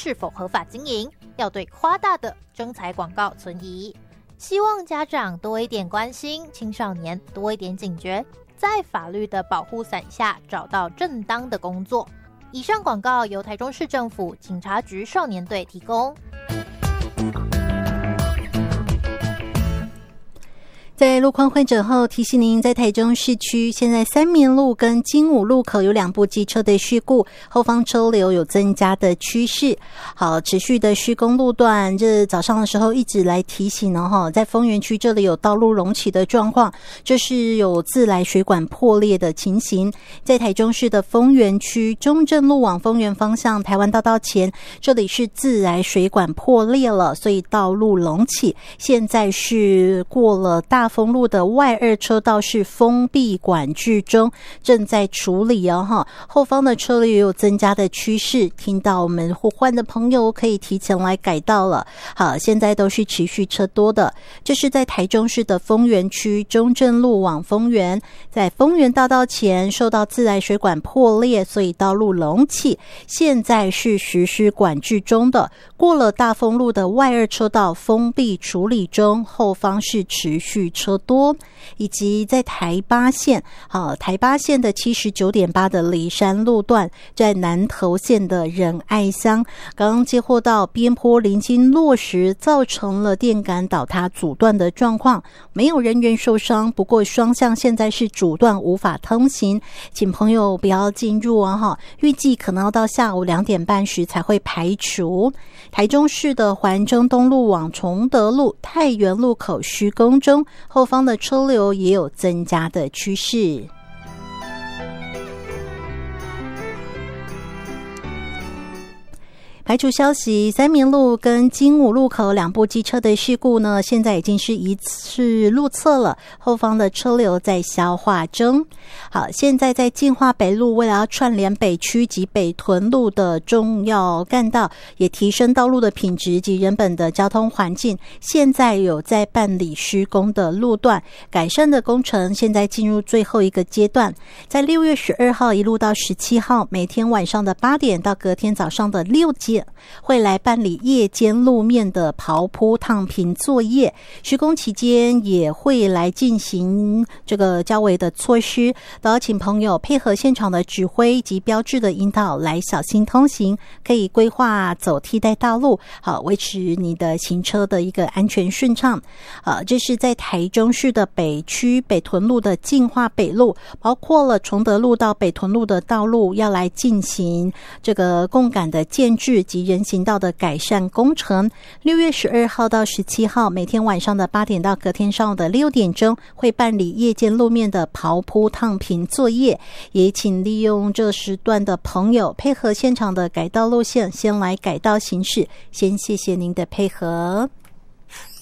是否合法经营，要对夸大的征才广告存疑。希望家长多一点关心，青少年多一点警觉，在法律的保护伞下找到正当的工作。以上广告由台中市政府警察局少年队提供。 在路况会诊后，提醒您，在台中市区，现在三民路跟金武路口有2部机车的事故，后方车流有增加的趋势。好，持续的施工路段，这早上的时候一直来提醒呢，在丰原区这里有道路隆起的状况，这是有自来水管破裂的情形。在台中市的丰原区中正路往丰原方向台湾大道前，这里是自来水管破裂了，所以道路隆起。现在是过了大丰路的外2车道是封闭管制中，正在处理哦。后方的车流也有增加的趋势，听到我们互换的朋友可以提前来改道了。好，现在都是持续车多的。这是在台中市的丰原区中正路往丰原，在丰原大道前受到自来水管破裂，所以道路隆起，现在是实施管制中的。过了大丰路的外2车道封闭处理中，后方是持续车多。以及在台八线，台八线的 79.8 的梨山路段，在南投县的仁爱乡，刚刚接获到边坡临近落石，造成了电杆倒塌阻断的状况，没有人员受伤，不过双向现在是阻断无法通行，请朋友不要进入啊，预计可能要到下午2点半时才会排除。台中市的环中东路往崇德路太原路口施工中，后方的车流也有增加的趋势。排除消息，三民路跟金武路口2部机车的事故呢，现在已经是一次路测了，后方的车流在消化中。好，现在在进化北路，为了要串联北区及北屯路的重要干道，也提升道路的品质及人本的交通环境，现在有在办理施工的路段改善的工程，现在进入最后一个阶段，在6月12号一路到17号，每天晚上的8点到隔天早上的6点会来办理夜间路面的刨铺烫平作业，施工期间也会来进行这个交维的措施，都要请朋友配合现场的指挥及标志的引导来小心通行，可以规划走替代道路，好维持你的行车的一个安全顺畅。这是在台中市的北区北屯路的进化北路，包括了崇德路到北屯路的道路要来进行这个共感的建制及人行道的改善工程。6月12号到17号，每天晚上的8点到隔天上午的6点钟会办理夜间路面的刨铺烫平作业，也请利用这时段的朋友配合现场的改道路线，先来改道行驶。先谢谢您的配合。